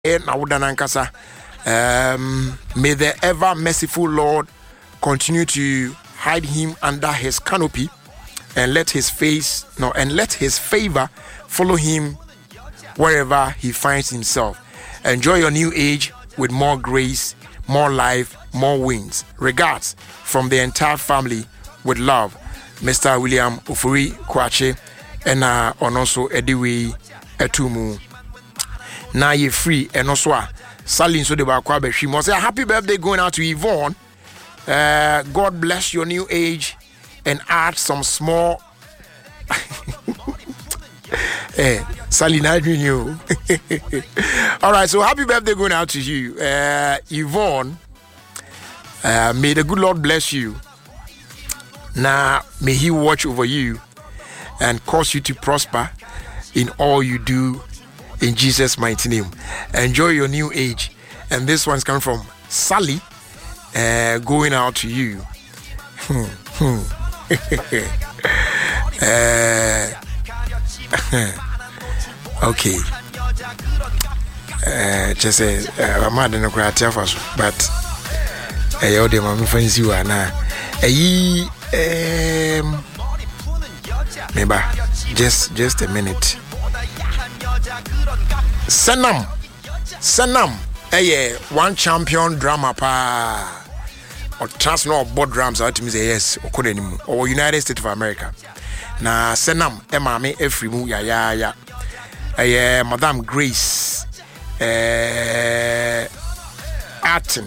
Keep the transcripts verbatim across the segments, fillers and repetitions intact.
Um, may the ever merciful Lord continue to hide him under his canopy and let his face no and let his favor follow him wherever he finds himself. Enjoy your new age with more grace, more life, more wins. Regards from the entire family with love, Mister William Ofori Kwache and uh, also Ediwe Etumu. Now you're free and also Sally so the Bakwabe. She must say happy birthday going out to Yvonne. Uh, God bless your new age and add some small. Hey, Sally, nice meeting you. All right, so happy birthday going out to you, uh, Yvonne. Uh, may the good Lord bless you. Now, may He watch over you and cause you to prosper in all you do. In Jesus' mighty name. Enjoy your new age. And this one's coming from Sally. Uh, going out to you. uh, okay. Uh, just say, I'm not going to cry first, but I owe them, I'm friends you are now. Um, maybe just, just a minute. Senam Senam eh one champion drama pa or transfer board drums out me say yes okodenim or United States of America na Senam e ma me efrimu ya ya ya eh Madam Grace eh Atin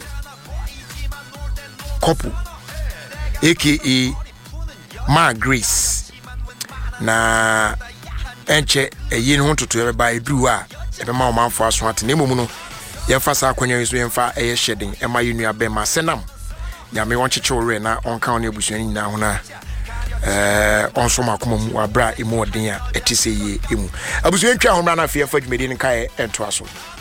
couple aka Ma Grace na enche eyi no to to everybody do a ebe ma o man for aso ate na emom no ye fa sa akwanya yeso ye fa eye shedding e ma yenu abe ma senam ya me won cheche ore na on kan na ebusuani na ho na eh on so makoma mu abra emu odin a etise ye emu abusuani twa ho na na fe fa dwumedi nka e ento aso.